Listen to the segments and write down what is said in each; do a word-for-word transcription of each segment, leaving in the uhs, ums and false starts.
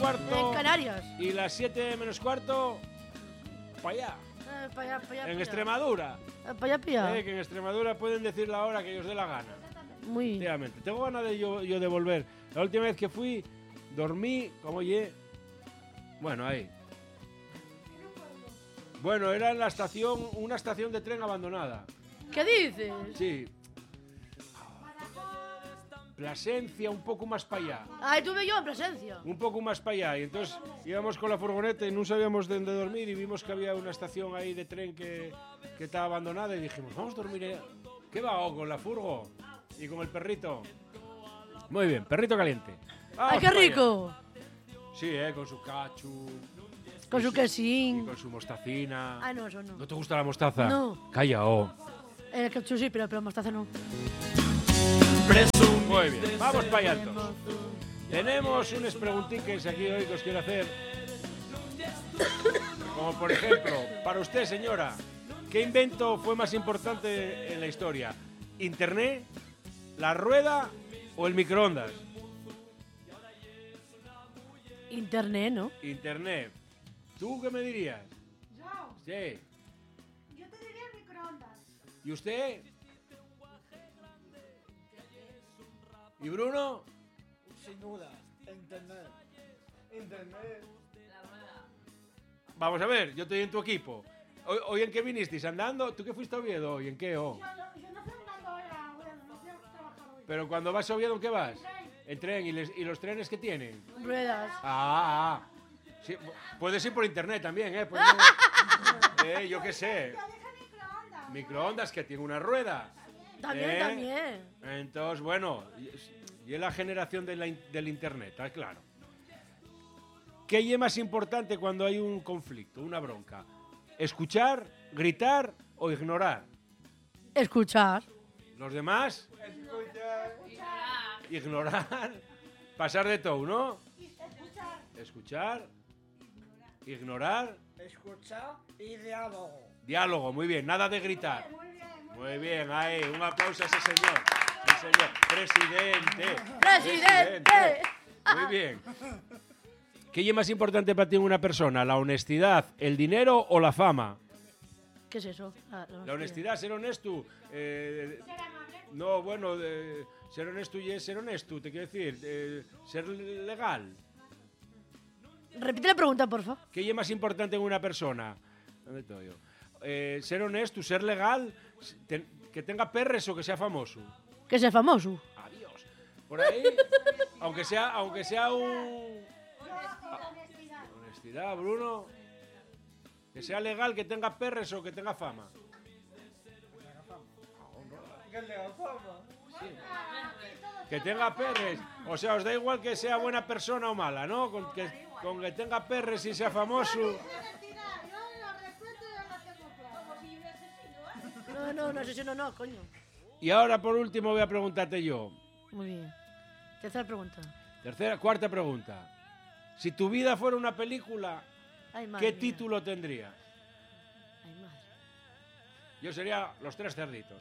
cuarto. En Canarias. Y las siete menos cuarto, para allá. Eh, pa allá, pa allá, En pa Extremadura. allá. Eh, pa allá, pa allá. Eh, que en Extremadura pueden decir la hora que ellos dé la gana. Muy. Efectivamente. Tengo ganas de yo, yo de volver. La última vez que fui, dormí, como oye. Bueno, ahí. Bueno, era en la estación, una estación de tren abandonada. ¿Qué dices? Sí. Plasencia, un poco más para allá. Ahí tuve yo en presencia. Un poco más para allá. Y entonces íbamos con la furgoneta y no sabíamos dónde dormir y vimos que había una estación ahí de tren que, que estaba abandonada y dijimos, vamos a dormir allá. ¿Qué va? Oh, con la furgo y con el perrito. Muy bien, perrito caliente. Vamos ¡Ay, qué para allá. rico! Sí, eh, con su cachu. Con su Y quesín. con su mostacina. Ah, no, eso no. ¿No te gusta la mostaza? No. Calla, oh. El ketchup sí, pero, pero mostaza no. Muy bien, vamos para allá entonces. Tenemos unas preguntitas aquí hoy que os quiero hacer. Como por ejemplo, para usted, señora, ¿qué invento fue más importante en la historia? ¿Internet, la rueda o el microondas? Internet, ¿no? Internet. ¿Tú qué me dirías? Yo, Sí. yo te diría el microondas. ¿Y usted? ¿Y Bruno? Sin duda, internet. Internet. Vamos a ver, yo estoy en tu equipo. ¿Hoy, hoy en qué vinisteis? ¿Andando? ¿Tú qué fuiste a Oviedo hoy? ¿En qué? Oh? Yo, yo, yo no fui andando hoy a Oviedo, no fui a trabajar hoy. Pero cuando vas a Oviedo, ¿en qué vas? Tren. En tren. ¿Y, les- y los trenes qué tienen? Ruedas. Ah, ah. Sí, puedes ir por internet también, ¿eh? Pues no- eh, yo qué sé. Yo dije microondas. Microondas que tiene una rueda. También, ¿Eh? también. Entonces, bueno, y y es la generación de la in- del internet, está claro. ¿Qué es más importante cuando hay un conflicto, una bronca? ¿Escuchar, gritar o ignorar? Escuchar. ¿Los demás? Ignorar. Pasar de todo, ¿no? Escuchar. Escuchar, ignorar, Escuchar y diálogo. diálogo, muy bien, nada de gritar. Muy bien, muy Muy bien, ahí, un aplauso a ese señor. Sí, señor. Presidente. ¡Presidente! Muy bien. ¿Qué es más importante para ti en una persona? ¿La honestidad, el dinero o la fama? ¿Qué es eso? Ah, La honestidad, ser honesto. eh, Ser amable. no, bueno, eh, ser honesto y es ser honesto, te quiero decir, eh, ser legal. Repite la pregunta, por favor. ¿Qué es más importante en una persona? ¿Dónde estoy yo? Eh, ser honesto, ser legal, te- que tenga perres o que sea famoso. Que sea famoso. Adiós. Por ahí, aunque sea, aunque sea un... Honestidad. Honestidad, Bruno. Que sea legal, que tenga perres o que tenga fama. Que le haga fama. Que tenga perres. O sea, os da igual que sea buena persona o mala, ¿no? Con que, con que tenga perres y sea famoso. Honestidad. Yo lo respeto y yo lo tengo claro. No, no, no, eso no, no, coño. Y ahora, por último, voy a preguntarte yo. Muy bien. Tercera pregunta. Tercera, cuarta pregunta. Si tu vida fuera una película, Ay, madre ¿qué mía. título tendría? Ay, madre. Yo sería Los Tres Cerditos,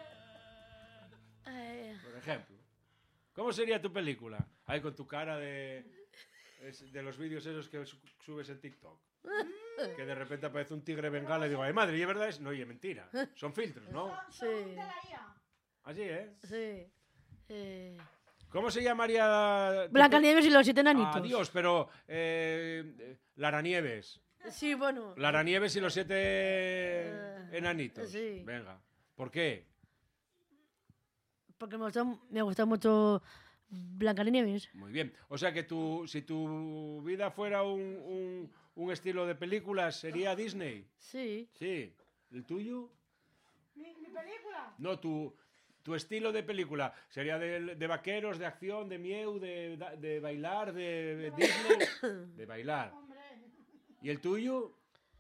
Eh, por ejemplo. ¿Cómo sería tu película? Ahí con tu cara de, es- de los vídeos esos que su- subes en TikTok. Que de repente aparece un tigre bengala y digo, ay madre, ¿y es verdad? Es... No, y es mentira. Son filtros, ¿no? sí, De la I A. Así, ¿eh? sí. Eh, ¿Cómo se llamaría? tu Blancanieves y los siete pe- enanitos. Adiós, pero eh, eh, Lara Nieves. Sí, bueno. Lara Nieves y los siete enanitos. sí. Venga. ¿Por qué? Porque me gusta, me gusta mucho Blancanieves. Muy bien. O sea que tu, si tu vida fuera un, un- un estilo de películas, ¿sería Disney? Sí. Sí. ¿El tuyo? Mi, mi película. No, tu, tu estilo de película. ¿Sería de, de vaqueros, de acción, de mieu, de, de bailar, de, de Disney? De bailar. Hombre. ¿Y el tuyo?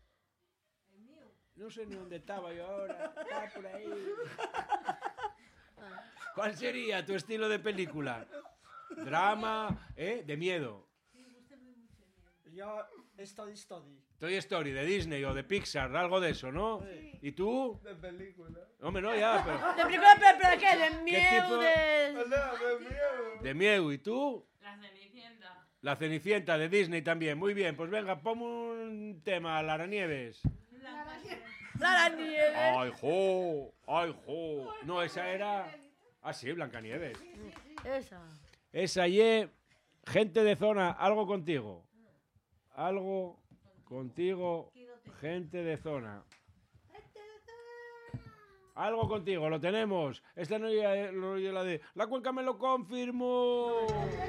No sé ni dónde estaba yo ahora. Estaba por ahí. ¿Cuál sería tu estilo de película? Drama, ¿eh? De miedo. Yo, Story Story. Toy Story, de Disney o de Pixar, algo de eso, ¿no? Sí. ¿Y tú? De película. Hombre, no, ya, pero... ¿De película, pero, pero qué? ¿De miedo? tipo? De... Hola, de miedo. De miedo, ¿y tú? La Cenicienta. La Cenicienta de Disney también. Muy bien, pues venga, ponme un tema, Lara Nieves. ¡Lara Nieves! ¡Ay, jo! ¡Ay, jo! No, esa era... Ah, sí, Blancanieves. Esa. Esa y gente de zona, algo contigo. Algo contigo, gente de zona. Algo contigo, lo tenemos. Esta no es la de... La cuenca me lo confirmó.